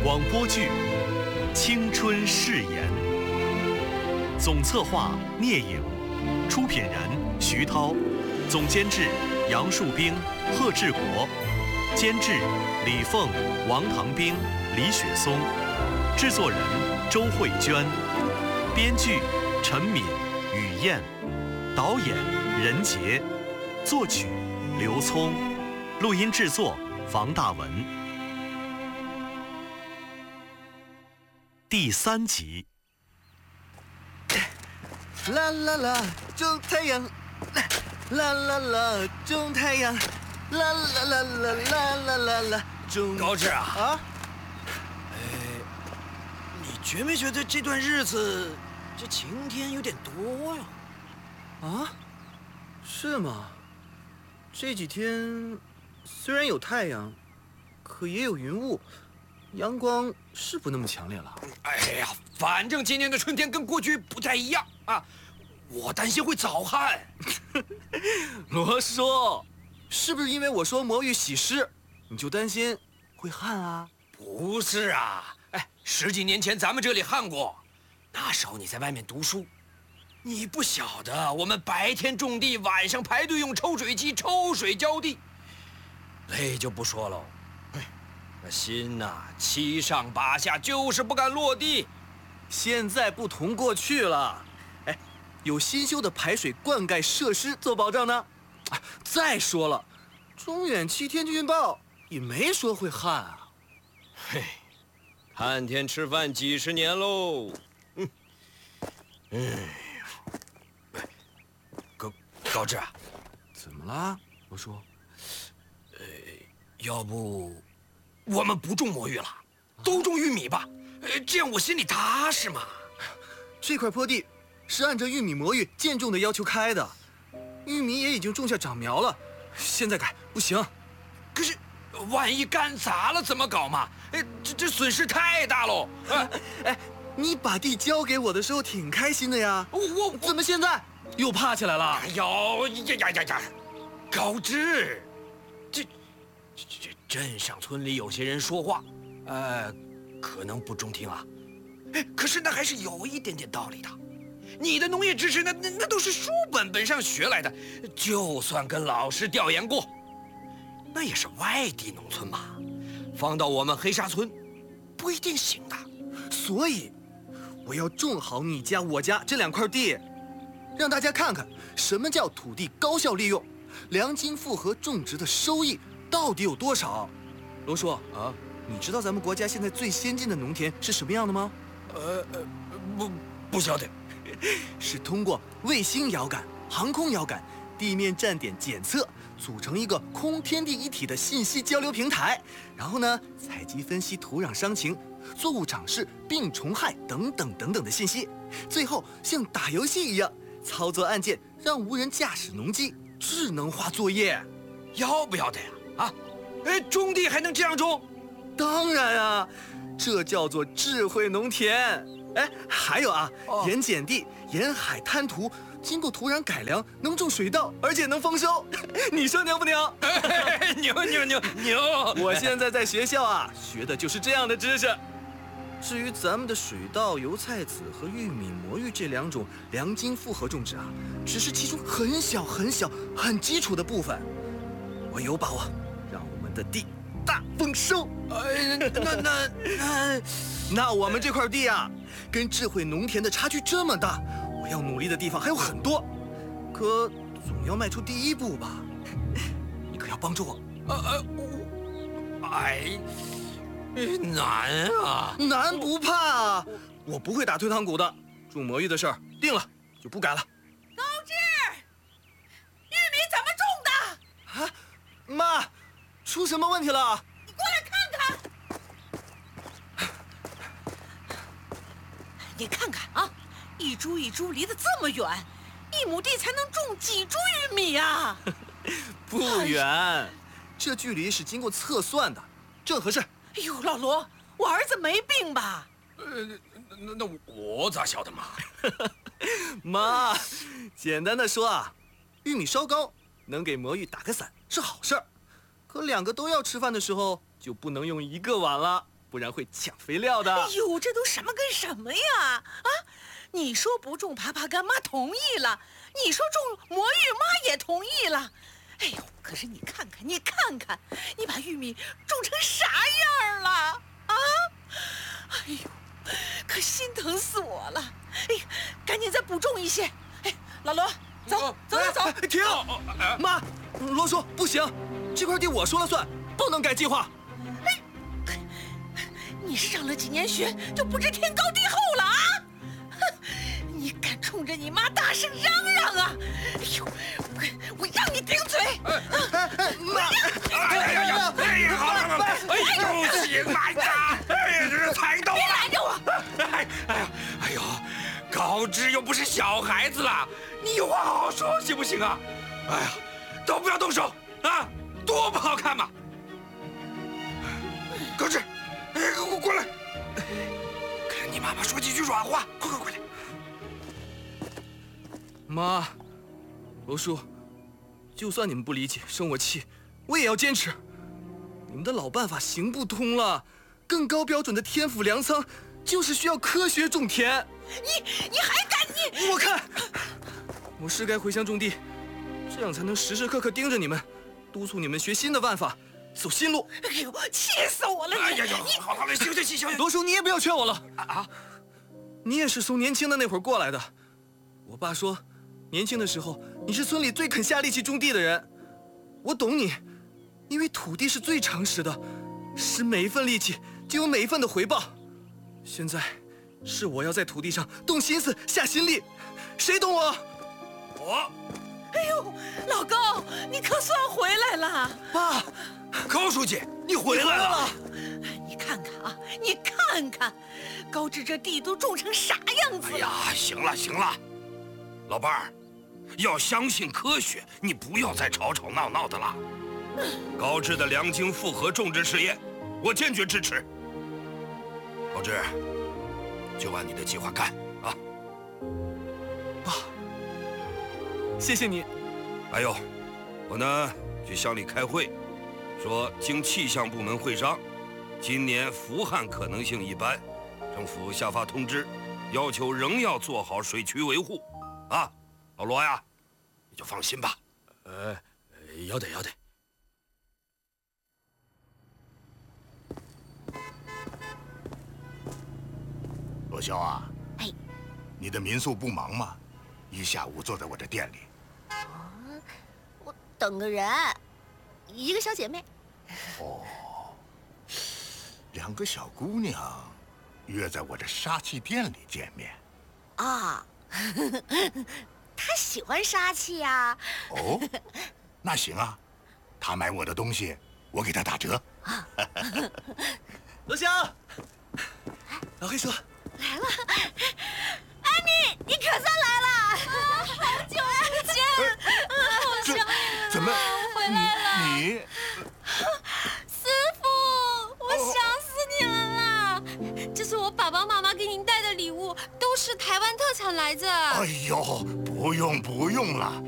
广播剧《青春誓言》，总策划聂颖，出品人徐涛，总监制杨树兵、贺志国，监制李凤、王唐兵、李雪松，制作人周慧娟，编剧陈敏、雨燕，导演任杰，作曲刘聪，录音制作房大文。第3集。 啦啦啦，种太阳，啦啦啦，种太阳，啦啦啦啦啦啦啦啦，种。 高志啊！ 啊？ 你觉没觉得这段日子这晴天有点多呀？ 啊？是吗？这几天虽然有太阳，可也有云雾，阳光是不那么强烈了。 哎呀，反正今年的春天跟过去不太一样啊，我担心会早旱。 罗叔，是不是因为我说魔芋喜湿，你就担心会旱啊？ 不是啊，哎，10几年前咱们这里旱过，那时候你在外面读书，你不晓得我们白天种地，晚上排队用抽水机抽水浇地，累就不说喽。那心呐，七上八下，就是不敢落地。 现在不同过去了，哎，有新修的排水灌溉设施做保障呢。再说了，中远7天气预报也没说会旱啊。 嘿，看天吃饭几十年喽。高志啊， 怎么啦，罗叔？ 要不我们不种魔芋了，都种玉米吧，这样我心里踏实嘛。 这块坡地是按照玉米魔芋间种的要求开的，玉米也已经种下长苗了，现在改不行。 可是万一干砸了怎么搞嘛？这损失太大喽。 哎，你把地交给我的时候挺开心的呀， 我怎么现在又怕起来了？ 哎呦呀！高志，这镇上村里有些人说话，可能不中听啊。可是那还是有一点点道理的。你的农业知识那都是书本上学来的，就算跟老师调研过，那也是外地农村嘛，放到我们黑沙村，不一定行的。 所以，我要种好你家我家这2块地，让大家看看什么叫土地高效利用，良金复合种植的收益到底有多少？罗叔啊，你知道咱们国家现在最先进的农田是什么样的吗？ 不晓得。 是通过卫星遥感、航空遥感、地面站点检测，组成一个空天地一体的信息交流平台。然后呢，采集分析土壤伤情、作物长势、病虫害等等的信息，最后像打游戏一样操作按键，让无人驾驶农机智能化作业。 要不要的呀？啊，种地还能这样种？ 当然啊，这叫做智慧农田。哎，还有啊，盐碱地、沿海滩涂，经过土壤改良，能种水稻，而且能丰收。你说牛不牛？ 牛！ 我现在在学校啊，学的就是这样的知识。至于咱们的水稻、油菜籽和玉米魔芋这2种良金复合种植啊，只是其中很小、很基础的部分。我有把握让我们的地大丰收。那我们这块地啊，跟智慧农田的差距这么大，我要努力的地方还有很多，可总要迈出第1步吧？你可要帮助我。 难啊！ 难不怕啊，我不会打退堂鼓的。种魔芋的事儿定了，就不改了。 高志，玉米怎么种的？ 啊，妈，出什么问题了？ 你过来看看。你看看啊，一株一株离得这么远，1亩地才能种几株玉米啊？ 不远，这距离是经过测算的，正合适。 哎呦，老罗，我儿子没病吧？ 那我咋晓得嘛？ 妈，简单的说啊，玉米烧高能给魔芋打个伞是好事儿，可2个都要吃饭的时候就不能用1个碗了。 不然会抢肥料的。 哎呦，这都什么跟什么呀？啊，你说不种爬爬干妈同意了，你说种魔芋妈也同意了。哎呦，可是你看看，你看看，你把玉米种成啥样了？啊！哎呦，可心疼死我了！哎，赶紧再补种一些。哎，老罗，走， 停！妈，罗叔，不行，这块地我说了算，不能改计划。 你上了几年学就不知天高地厚了啊！哼，你敢冲着你妈大声嚷嚷啊！哎呦，我让你顶嘴！ 妈， 哎呀，好了，哎呦，行了呀，哎，这才到了。 别拦着我！ 哎呦，高枝又不是小孩子了，你有话好好说行不行啊？哎呀，都不要动手啊，多不好看嘛！高枝。哎，过来，跟你妈妈说几句软话，快点！ 妈，罗叔，就算你们不理解，生我气，我也要坚持。你们的老办法行不通了，更高标准的天府粮仓就是需要科学种田。 你还敢你？ 我看，我是该回乡种地，这样才能时时刻刻盯着你们，督促你们学新的办法。走新路！ 哎呦，气死我了！ 哎呀，好了，行， 罗叔，你也不要劝我了啊！你也是从年轻的那会儿过来的。我爸说，年轻的时候你是村里最肯下力气种地的人。我懂你，因为土地是最常识的，使每一份力气就有每一份的回报。现在是我要在土地上动心思、下心力，谁懂我？ 我。 哎呦，老高，你可算回来了！ 爸。 高书记，你回来了！ 你看看啊，你看看，高枝这地都种成啥样子了？ 哎呀，行了，老伴儿，要相信科学，你不要再吵吵闹闹的了。高枝的良经复合种植事业，我坚决支持。高枝，就按你的计划干啊！ 爸，谢谢你。 还有，我呢去乡里开会。说经气象部门会商，今年伏旱可能性一般，政府下发通知，要求仍要做好水渠维护，啊，老罗呀，你就放心吧。要得。 罗霄啊， 哎， 你的民宿不忙吗？一下午坐在我这店里。 我等个人，一个小姐妹。 哦，两个小姑娘约在我这杀气店里见面。 啊，她喜欢杀气呀。 哦，那行啊，她买我的东西，我给她打折。 罗翔，老黑说来了，安妮，你可算来了！好久不见，好想你。 怎么回来了？ 你？ 师傅，我想死你们了！这是我爸爸妈妈给您带的礼物，都是台湾特产来着。 哎呦，不用了。